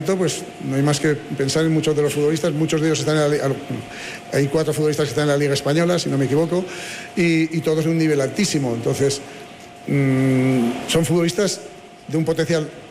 Pues no hay más que pensar en muchos de los futbolistas, muchos de ellos están hay 4 futbolistas que están en la Liga Española, si no me equivoco, y todos de un nivel altísimo. Entonces, son futbolistas de un potencial